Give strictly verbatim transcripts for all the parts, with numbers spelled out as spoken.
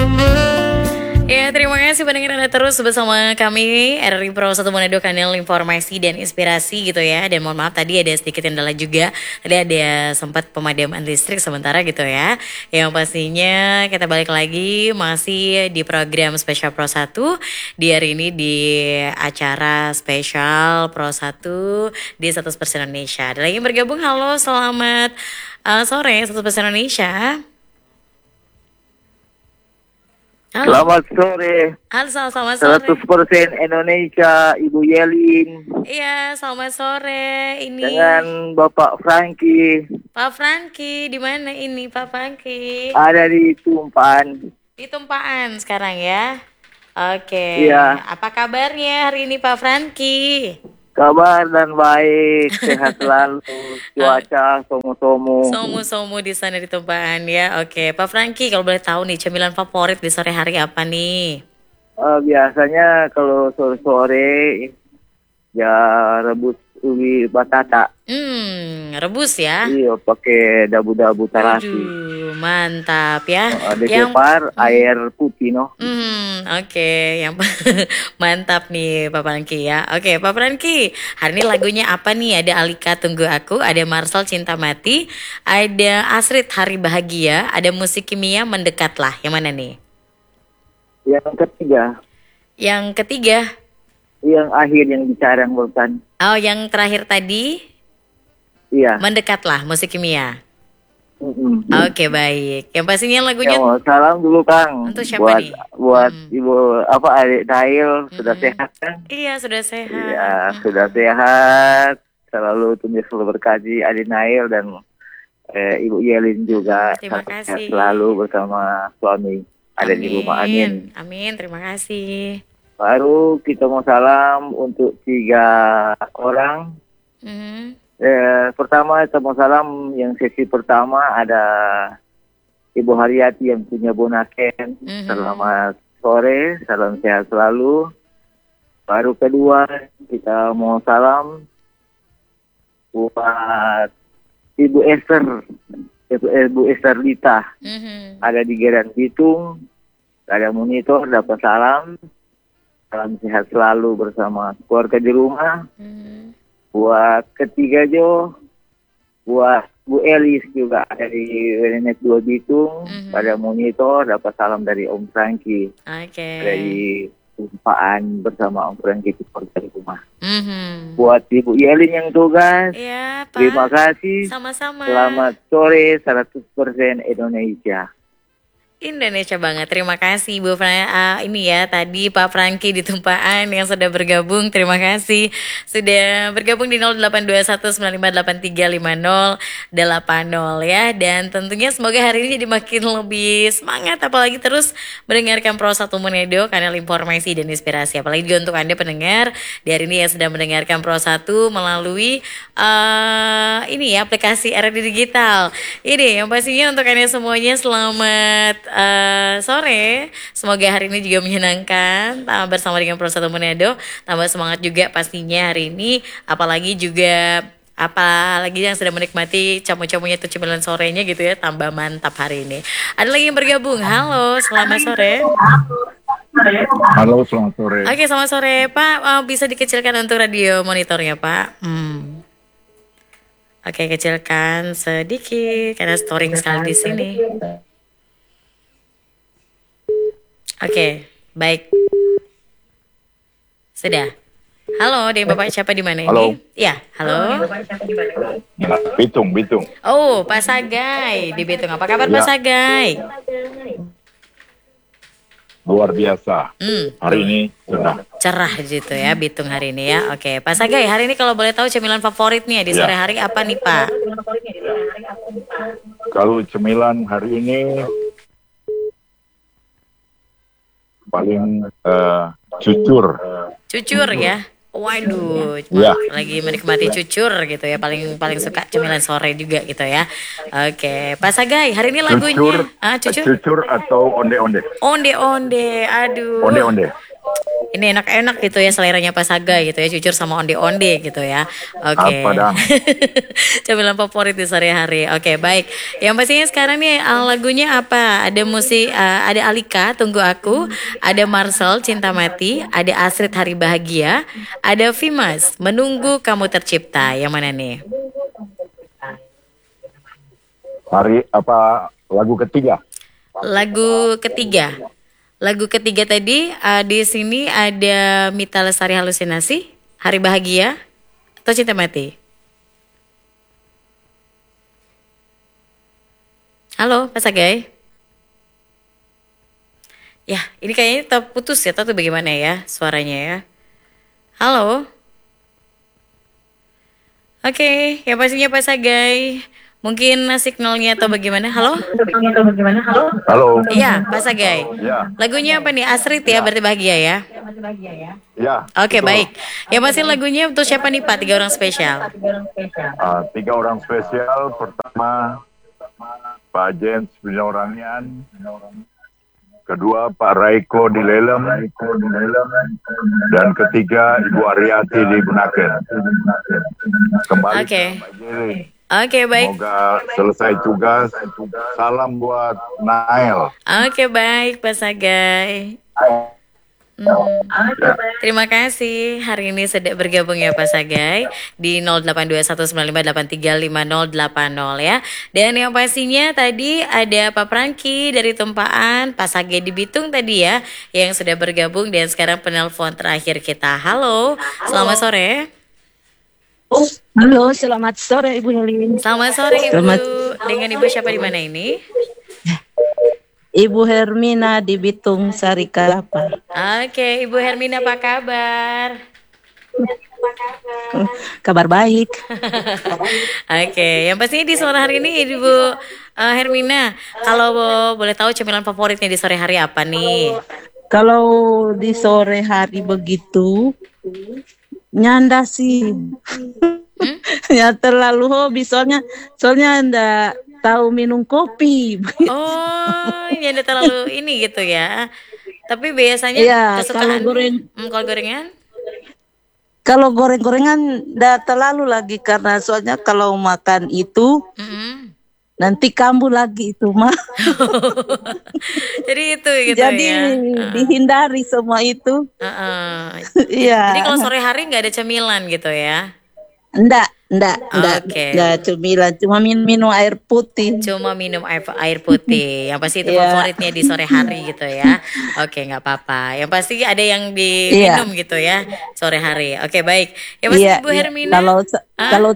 Ya, terima kasih pendengar Anda terus bersama kami R R I Pro satu Manado, kanal informasi dan inspirasi gitu ya. Dan mohon maaf tadi ada sedikit kendala juga. Tadi ada sempat pemadaman listrik sementara gitu ya. Yang pastinya kita balik lagi masih di program spesial Pro satu di hari ini di acara spesial Pro satu di seratus persen Indonesia. Ada lagi yang bergabung, halo selamat uh, sore seratus persen Indonesia. Halo. Selamat sore. Halo, selamat sore. seratus persen Indonesia, Ibu Yelin. Iya, selamat sore. Ini dengan Bapak Franky. Pak Franky, di mana ini Pak Franky? Ada di Tumpaan. Di Tumpaan sekarang ya. Oke. Iya. Apa kabarnya hari ini Pak Franky? Kabar dan baik, sehat selalu, cuaca somo-somo. Somo-somo di sana di Tumpaan ya. Oke, Pak Franky, kalau boleh tahu nih cemilan favorit di sore hari apa nih? Uh, biasanya kalau sore-sore ya rebus ubi batata. Hmm, rebus ya? Iya, pakai dabu-dabu tarasi. Aduh, mantap ya. Uh, di Yang kepar air putih, no. Hmm, oke, okay. Yang mantap nih Pak Franky ya. Oke, okay, Pak Franky, hari ini lagunya apa nih? Ada Alika Tunggu Aku, ada Marcel Cinta Mati, ada Asrid Hari Bahagia, ada Musik Kimia Mendekatlah. Yang mana nih? Yang ketiga. Yang ketiga? Yang akhir yang bicara yang bukan. Oh, yang terakhir tadi? Iya. Mendekatlah, Musik Kimia. Mm-hmm. Oke, okay, baik. Yang pastinya lagunya. Ya, salam dulu Kang. Untuk siapa buat, nih? Buat hmm. ibu apa adik Dail hmm. sudah sehat kan? Iya, sudah sehat. Iya, hmm. sudah sehat. Selalu tunjuk selalu berkaji adik Nail dan eh, Ibu Yelin juga. Terima kasih. Selalu bersama suami ada di rumah, amin. Amin, terima kasih. Baru kita mau salam untuk tiga orang. Mm-hmm. Eh, pertama kita mau salam yang sesi pertama ada Ibu Haryati yang punya Bonaken. Mm-hmm. Selamat sore, salam sehat selalu. Baru kedua kita mau salam buat Ibu Esther, Ibu, Ibu Esther Lita. Mm-hmm. Ada di Geran Bitung, ada monitor, dapat salam. Salam sehat selalu bersama keluarga di rumah. Hmm. Buat ketiga Jo, buat Bu Elis juga ada di Wenet dua Bitung. Hmm. Pada monitor dapat salam dari Om Franky. Oke. Okay. Dari Tumpaan bersama Om Franky di keluarga di rumah. Hmm. Buat Ibu Yelin yang tugas. Ya, Pak. Terima kasih. Sama-sama. Selamat sore seratus persen Indonesia. Indonesia banget, terima kasih Bu Fran, uh, ini ya tadi Pak Franky di Tumpaan yang sudah bergabung, terima kasih sudah bergabung di nol delapan dua satu sembilan lima delapan tiga lima nol delapan nol ya. Dan tentunya semoga hari ini jadi makin lebih semangat, apalagi terus mendengarkan Pro satu Manado, kanal informasi dan inspirasi. Apalagi juga untuk Anda pendengar di hari ini yang sedang mendengarkan Pro satu melalui uh, ini ya aplikasi R R I Digital. Ini yang pastinya untuk Anda semuanya selamat Uh, sore, semoga hari ini juga menyenangkan bersama dengan Pro satu Manado, tambah semangat juga pastinya hari ini, apalagi juga apalagi yang sedang menikmati camu-camunya tuh cemilan sorenya gitu ya, tambah mantap hari ini. Ada lagi yang bergabung, halo selamat sore. Halo selamat sore. Oke selamat sore Pak, uh, bisa dikecilkan untuk radio monitornya Pak. Hmm. Oke kecilkan sedikit karena storing sekali di sini. Oke, okay, baik. Sudah. Halo, dari Bapak siapa di mana ini? Halo. Ya, halo. Bitung, Bitung. Oh, Pak Sagai di Bitung. Apa kabar ya. Pak Sagai? Luar biasa. Hmm. Hari ini cerah. Cerah gitu ya, Bitung hari ini ya. Oke, Pak Sagai, hari ini kalau boleh tahu cemilan favorit nih ya di sore ya. hari apa nih, Pak? Kalau cemilan hari ini paling uh, cucur. Cucur ya. Waduh, ya. Lagi menikmati cucur gitu ya. Paling paling suka cemilan sore juga gitu ya. Oke, Pak Sagai, hari ini lagunya cucur, ah, cucur. Cucur atau onde-onde? Onde-onde, aduh. Onde-onde. Ini enak-enak gitu ya seleranya Pak Saga gitu ya, jujur sama onde-onde gitu ya. Oke. Apa dong? Camilan favorit di sore hari. Oke, baik. Yang pastinya sekarang nih uh, lagunya apa? Ada musik, uh, ada Alika, Tunggu Aku, ada Marcel, Cinta Mati, ada Astrid, Hari Bahagia, ada Fimas, Menunggu Kamu Tercipta. Yang mana nih? Hari apa lagu ketiga? Lagu ketiga. Lagu ketiga tadi uh, di sini ada Mita Lestari Halusinasi, Hari Bahagia, atau Cinta Mati? Halo, Pak Sagai. Ya, ini kayaknya terputus ya, atau bagaimana ya suaranya ya? Halo. Oke, yang pastinya Pak Sagai. Mungkin signalnya atau bagaimana? Halo? Halo. Iya, Pak Sagai. Ya. Lagunya apa nih? Astrid ya, berarti bahagia ya? Ya. Oke, betul. baik. Yang pasti lagunya untuk siapa nih Pak? Tiga orang spesial. Uh, tiga orang spesial. Pertama Pak Jens Binorangian. Kedua Pak Raiko di Lelem. Dan ketiga Ibu Ariati di Bunaken. Kembali Oke. ke Mbak Jerry. Oke, baik. Semoga selesai tugas. Salam buat Nael. Oke, baik Pak Sagai. Hmm. Terima kasih hari ini sudah bergabung ya Pak Sagai di nol delapan dua satu sembilan lima delapan tiga lima nol delapan nol ya. Dan yang pastinya tadi ada Pak Franky dari Tumpaan, Pak Sagai di Bitung tadi ya yang sudah bergabung, dan sekarang penelpon terakhir kita. Halo, selamat sore. Oh, halo, selamat sore Ibu Helin. Selamat sore Ibu. Selamat. Dengan Ibu siapa di mana ini? Ibu Hermina di Bitung Sari Kalapa. Oke, Ibu Hermina apa kabar? Kabar baik. Oke, yang pastinya di sore hari ini Ibu uh, Hermina, kalau boleh tahu cemilan favoritnya di sore hari apa nih? Kalau di sore hari begitu, nyanda sih. Hmm? Ya terlalu hobi soalnya soalnya ndak tahu minum kopi. Oh, ya udah terlalu ini gitu ya. Tapi biasanya ya, kesukaan kalau goreng hmm, kalau gorengan? Kalau goreng-gorengan ndak terlalu lagi karena soalnya kalau makan itu Mm-hmm. nanti kambuh lagi itu mah. Jadi itu gitu Jadi ya. Uh. dihindari semua itu. Uh-uh. Iya. Jadi kalau sore hari nggak ada cemilan gitu ya? Enggak, enggak, enggak, Okay. enggak cemilan, cuma minum, minum air putih. Cuma minum air, air putih, yang pasti itu yeah. favoritnya di sore hari gitu ya. Oke, nggak apa-apa. Yang pasti ada yang diminum yeah. gitu ya sore hari. Oke, baik. Yang pasti yeah, Ibu Hermina. Kalau ah? kalau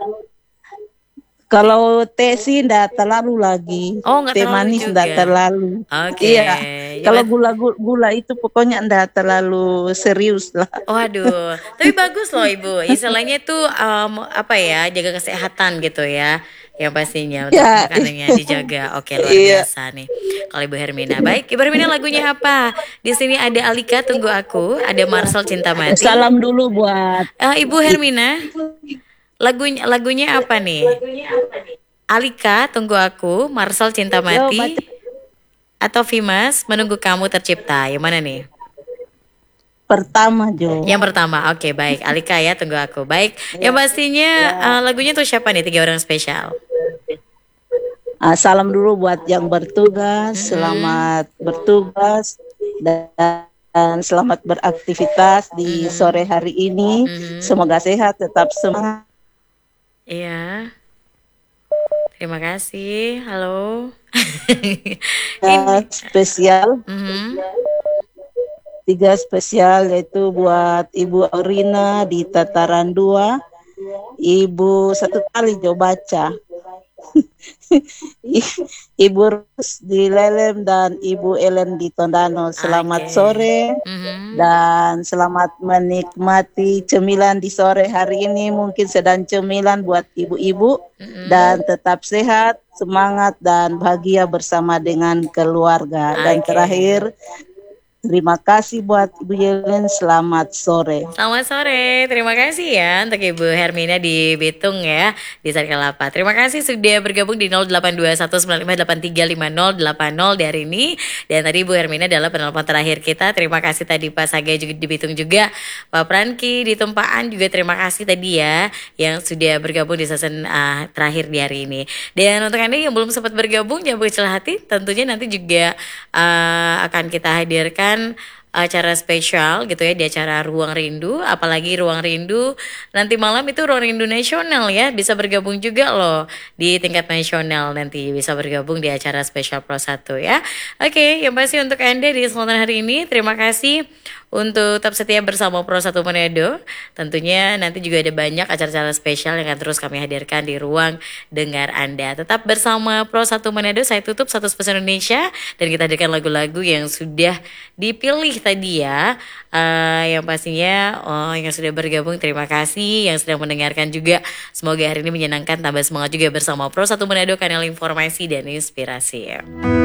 kalau teh sih enggak terlalu lagi. Oh, enggak teh terlalu manis juga. enggak terlalu. Oke. Iya. Kalau gula, gula gula itu pokoknya enggak terlalu serius lah. Waduh, tapi bagus loh Ibu. Istilahnya itu um, apa ya, jaga kesehatan gitu ya. Yang pastinya untuk ya. makanannya dijaga. Oke, luar iya. biasa nih. Kalau Ibu Hermina. Baik, Ibu Hermina lagunya apa? Di sini ada Alika Tunggu Aku, ada Marcel Cinta Mati. Salam dulu buat uh, Ibu Hermina. Lagunya lagunya apa nih? Alika Tunggu Aku, Marcel Cinta Mati, Yo, atau Fimas Menunggu Kamu Tercipta. Yang mana nih? Pertama Jo. Yang pertama. Oke, baik. Alika ya Tunggu Aku. Baik. Ya. Yang pastinya ya. uh, lagunya tuh siapa nih? Tiga orang spesial. Uh, salam dulu buat yang bertugas. Hmm. Selamat bertugas dan dan selamat beraktivitas di hmm. sore hari ini. Hmm. Semoga sehat, tetap semangat. Iya. Terima kasih. Halo. Ini spesial. Mm-hmm. Tiga spesial yaitu buat Ibu Aurina di Tataran dua, Ibu satu kali Jo baca, Ibu Rus di Lelem dan Ibu Ellen di Tondano. Selamat okay. sore mm-hmm. dan selamat menikmati cemilan di sore hari ini. Mungkin sedang cemilan buat ibu-ibu mm-hmm. dan tetap sehat, semangat dan bahagia bersama dengan keluarga. Okay. Dan terakhir Terima kasih buat Ibu Yelen, selamat sore. Selamat sore, terima kasih ya untuk Ibu Hermina di Bitung ya, di Sarikelapa. Terima kasih sudah bergabung di nol delapan dua satu sembilan lima delapan tiga lima nol delapan nol di hari ini. Dan tadi Ibu Hermina adalah penelpon terakhir kita. Terima kasih tadi Pak Saga juga di Bitung juga, Pak Pranki di Tumpaan juga terima kasih tadi ya yang sudah bergabung di season uh, terakhir di hari ini. Dan untuk Anda yang belum sempat bergabung jangan berkecil hati, tentunya nanti juga uh, akan kita hadirkan acara spesial gitu ya di acara Ruang Rindu, apalagi Ruang Rindu nanti malam itu Ruang Rindu Nasional ya, bisa bergabung juga loh di tingkat nasional, nanti bisa bergabung di acara spesial Pro satu ya. Oke, yang pasti untuk Anda di kesempatan hari ini terima kasih untuk tetap setia bersama Pro satu Manado. Tentunya nanti juga ada banyak acara-acara spesial yang akan terus kami hadirkan di ruang dengar Anda. Tetap bersama Pro satu Manado, saya tutup satu spesial Indonesia dan kita hadirkan lagu-lagu yang sudah dipilih tadi ya. Uh, yang pastinya oh, yang sudah bergabung terima kasih, yang sedang mendengarkan juga semoga hari ini menyenangkan, tambah semangat juga bersama Pro satu Manado, kanal informasi dan inspirasi ya.